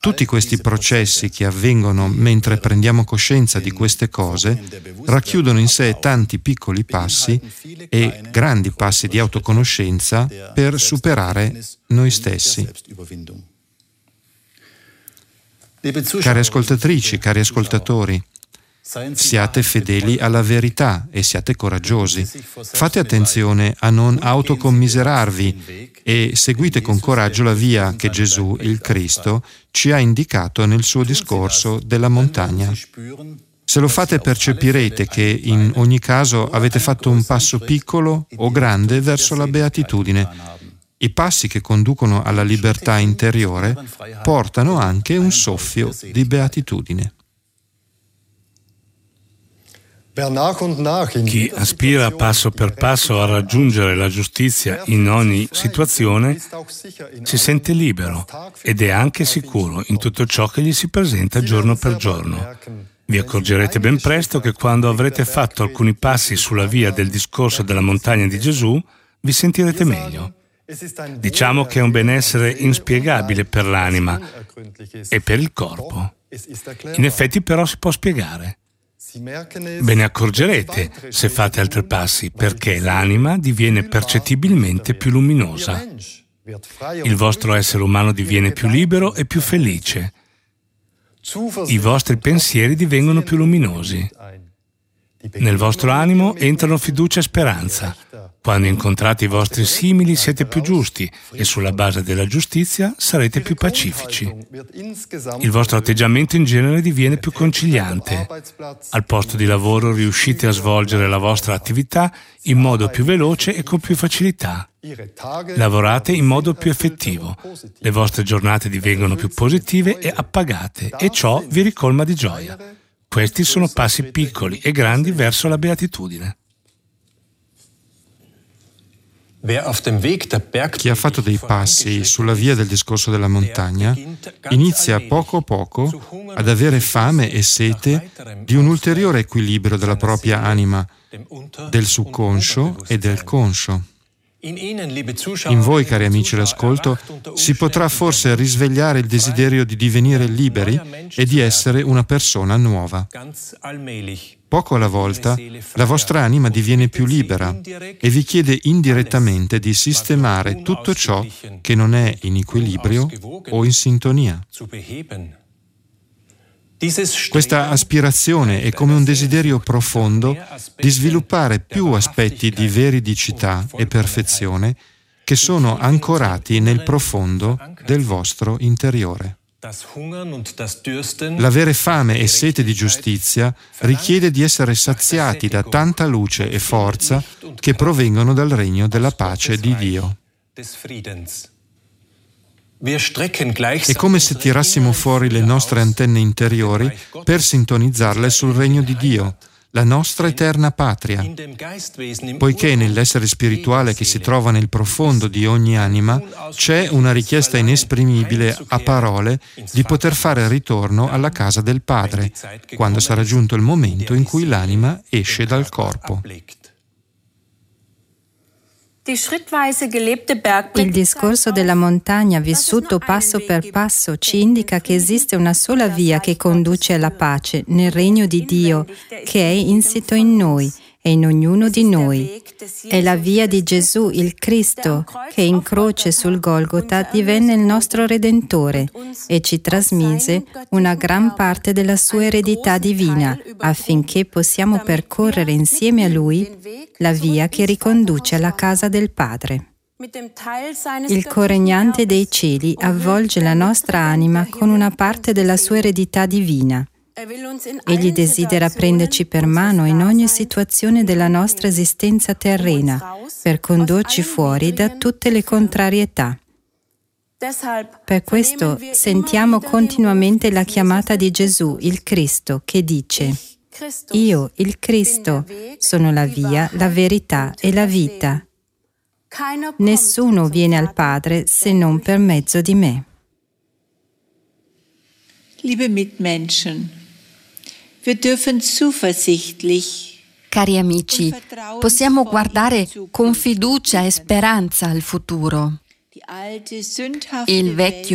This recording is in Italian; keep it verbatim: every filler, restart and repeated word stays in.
Tutti questi processi che avvengono mentre prendiamo coscienza di queste cose racchiudono in sé tanti piccoli passi e grandi passi di autoconoscenza per superare noi stessi. Cari ascoltatrici, cari ascoltatori, siate fedeli alla verità e siate coraggiosi. Fate attenzione a non autocommiserarvi e seguite con coraggio la via che Gesù, il Cristo, ci ha indicato nel suo discorso della montagna. Se lo fate, percepirete che in ogni caso avete fatto un passo piccolo o grande verso la beatitudine. I passi che conducono alla libertà interiore portano anche un soffio di beatitudine. Chi aspira passo per passo a raggiungere la giustizia in ogni situazione si sente libero ed è anche sicuro in tutto ciò che gli si presenta giorno per giorno. Vi accorgerete ben presto che quando avrete fatto alcuni passi sulla via del discorso della montagna di Gesù, vi sentirete meglio. Diciamo che è un benessere inspiegabile per l'anima e per il corpo. In effetti però si può spiegare. Ve ne accorgerete se fate altri passi, perché l'anima diviene percettibilmente più luminosa. Il vostro essere umano diviene più libero e più felice. I vostri pensieri divengono più luminosi. Nel vostro animo entrano fiducia e speranza. Quando incontrate i vostri simili siete più giusti e sulla base della giustizia sarete più pacifici. Il vostro atteggiamento in genere diviene più conciliante. Al posto di lavoro riuscite a svolgere la vostra attività in modo più veloce e con più facilità. Lavorate in modo più effettivo. Le vostre giornate divengono più positive e appagate e ciò vi ricolma di gioia. Questi sono passi piccoli e grandi verso la beatitudine. Chi ha fatto dei passi sulla via del discorso della montagna inizia poco a poco ad avere fame e sete di un ulteriore equilibrio della propria anima, del subconscio e del conscio. In voi, cari amici all'ascolto, si potrà forse risvegliare il desiderio di divenire liberi e di essere una persona nuova. Poco alla volta, la vostra anima diviene più libera e vi chiede indirettamente di sistemare tutto ciò che non è in equilibrio o in sintonia. Questa aspirazione è come un desiderio profondo di sviluppare più aspetti di veridicità e perfezione che sono ancorati nel profondo del vostro interiore. L'avere fame e sete di giustizia richiede di essere saziati da tanta luce e forza che provengono dal regno della pace di Dio. È come se tirassimo fuori le nostre antenne interiori per sintonizzarle sul regno di Dio, la nostra eterna patria, poiché nell'essere spirituale che si trova nel profondo di ogni anima c'è una richiesta inesprimibile a parole di poter fare ritorno alla casa del Padre, quando sarà giunto il momento in cui l'anima esce dal corpo. Il discorso della montagna vissuto passo per passo ci indica che esiste una sola via che conduce alla pace nel regno di Dio, che è insito in noi e in ognuno di noi. È la via di Gesù, il Cristo, che in croce sul Golgota divenne il nostro Redentore e ci trasmise una gran parte della sua eredità divina, affinché possiamo percorrere insieme a Lui la via che riconduce alla casa del Padre. Il coregnante dei cieli avvolge la nostra anima con una parte della sua eredità divina. Egli desidera prenderci per mano in ogni situazione della nostra esistenza terrena per condurci fuori da tutte le contrarietà. Per questo sentiamo continuamente la chiamata di Gesù, il Cristo, che dice: Io, il Cristo, sono la via, la verità e la vita. Nessuno viene al Padre se non per mezzo di me. Liebe Mitmenschen, wir dürfen zuversichtlich. Cari amici, possiamo guardare con fiducia e speranza al futuro. Il vecchio